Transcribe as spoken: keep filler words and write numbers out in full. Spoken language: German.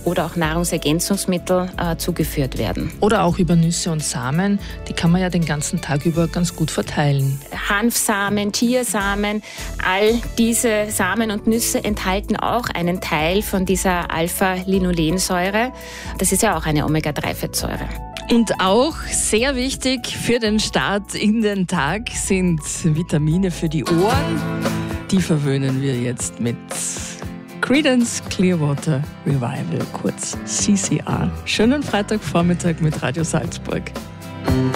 oder auch Nahrungsergänzungsmittel äh, zugeführt werden. Oder auch über Nüsse und Samen, die kann man ja den ganzen Tag über ganz gut verteilen. Hanfsamen, Chiasamen, all diese Samen und Nüsse enthalten auch einen Teil von dieser Alpha-Linolensäure. Das ist ja auch eine Omega drei Fettsäure. Und auch sehr wichtig für den Start in den Tag sind Vitamine für die Ohren. Die verwöhnen wir jetzt mit Creedence Clearwater Revival, kurz C C R. Schönen Freitagvormittag mit Radio Salzburg.